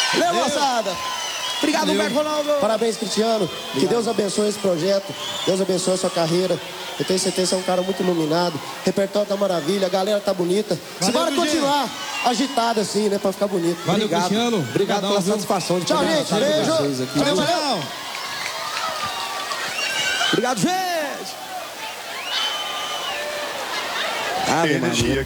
Valeu, moçada. Obrigado, Humberto Ronaldo. Parabéns, Cristiano. Obrigado. Que Deus abençoe esse projeto. Deus abençoe a sua carreira. Eu tenho certeza que você é um cara muito iluminado. Repertório tá maravilha, a galera tá bonita. Bora continuar agitado assim, né? Pra ficar bonito. Valeu, obrigado. Cristiano. Obrigado pela satisfação de tchau, gente. Beijo. Valeu, valeu. Obrigado, gente. Energia